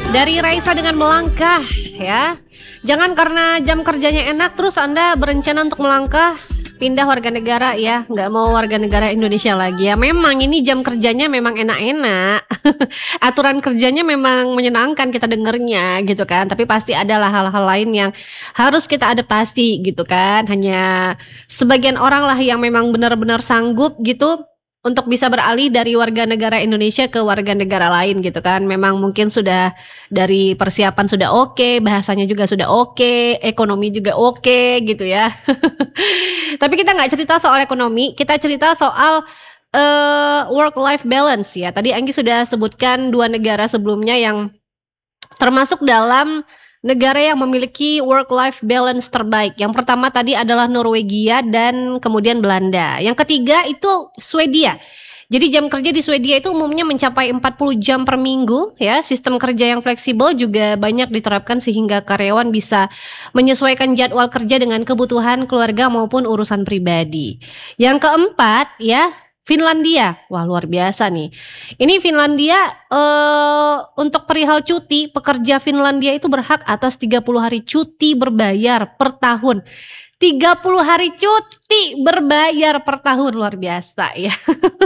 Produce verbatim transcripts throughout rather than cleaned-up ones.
Dari Raisa dengan melangkah ya. Jangan karena jam kerjanya enak terus Anda berencana untuk melangkah pindah warga negara ya, nggak mau warga negara Indonesia lagi ya. Memang ini jam kerjanya memang enak-enak. Aturan kerjanya memang menyenangkan kita dengernya gitu kan. Tapi pasti adalah hal-hal lain yang harus kita adaptasi gitu kan. Hanya sebagian orang lah yang memang benar-benar sanggup gitu untuk bisa beralih dari warga negara Indonesia ke warga negara lain gitu kan. Memang mungkin sudah dari persiapan sudah oke, bahasanya juga sudah oke, ekonomi juga oke gitu ya. Tapi kita nggak cerita soal ekonomi, kita cerita soal uh, work-life balance ya. Tadi Anggi sudah sebutkan dua negara sebelumnya yang termasuk dalam negara yang memiliki work-life balance terbaik. Yang pertama tadi adalah Norwegia dan kemudian Belanda. Yang ketiga itu Swedia. Jadi jam kerja di Swedia itu umumnya mencapai empat puluh jam per minggu ya. Sistem kerja yang fleksibel juga banyak diterapkan sehingga karyawan bisa menyesuaikan jadwal kerja dengan kebutuhan keluarga maupun urusan pribadi. Yang keempat ya, Finlandia. Wah, luar biasa nih. Ini Finlandia eh, untuk perihal cuti, pekerja Finlandia itu berhak atas tiga puluh hari cuti berbayar per tahun. tiga puluh hari cuti berbayar per tahun, luar biasa ya.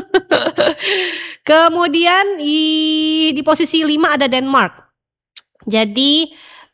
Kemudian di, di posisi lima ada Denmark. Jadi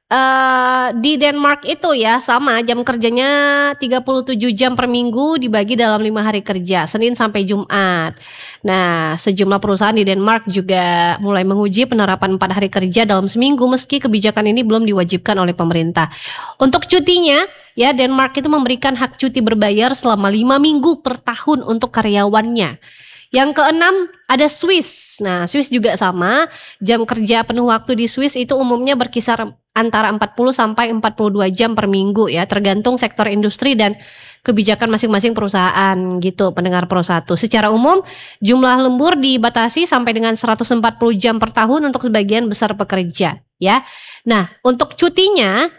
Uh, di Denmark itu ya sama jam kerjanya tiga puluh tujuh jam per minggu dibagi dalam lima hari kerja, Senin sampai Jumat. Nah, sejumlah perusahaan di Denmark juga mulai menguji penerapan empat hari kerja dalam seminggu meski kebijakan ini belum diwajibkan oleh pemerintah. Untuk cutinya, ya Denmark itu memberikan hak cuti berbayar selama lima minggu per tahun untuk karyawannya. Yang keenam ada Swiss. Nah, Swiss juga sama. Jam kerja penuh waktu di Swiss itu umumnya berkisar antara empat puluh sampai empat puluh dua jam per minggu ya, tergantung sektor industri dan kebijakan masing-masing perusahaan gitu, pendengar Pro satu. Secara umum, jumlah lembur dibatasi sampai dengan seratus empat puluh jam per tahun untuk sebagian besar pekerja ya. Nah, untuk cutinya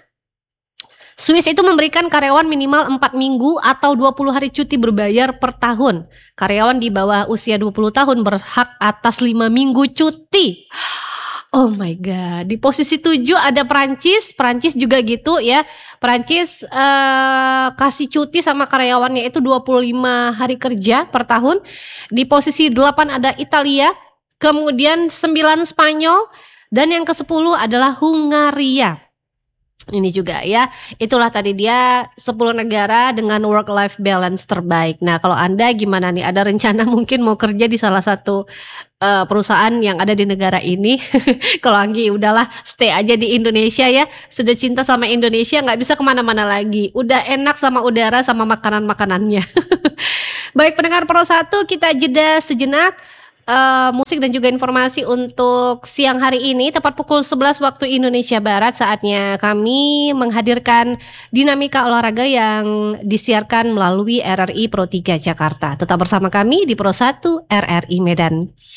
Swiss itu memberikan karyawan minimal empat minggu atau dua puluh hari cuti berbayar per tahun. Karyawan di bawah usia dua puluh tahun berhak atas lima minggu cuti. Oh my god. Di posisi tujuh ada Perancis. Perancis juga gitu ya. Perancis uh, kasih cuti sama karyawannya itu dua puluh lima hari kerja per tahun. Di posisi delapan ada Italia. Kemudian sembilan Spanyol. Dan yang kesepuluh adalah Hungaria. Ini juga ya, itulah tadi dia sepuluh negara dengan work-life balance terbaik. Nah, kalau Anda gimana nih? Ada rencana mungkin mau kerja di salah satu uh, perusahaan yang ada di negara ini? Kalau Anggi udahlah stay aja di Indonesia ya. Sudah cinta sama Indonesia, nggak bisa kemana-mana lagi. Udah enak sama udara sama makanan-makanannya. Baik pendengar Pro satu, kita jeda sejenak. Uh, musik dan juga informasi untuk siang hari ini tepat pukul sebelas waktu Indonesia Barat. Saatnya kami menghadirkan dinamika olahraga yang disiarkan melalui R R I Pro tiga Jakarta. Tetap bersama kami di Pro satu R R I Medan.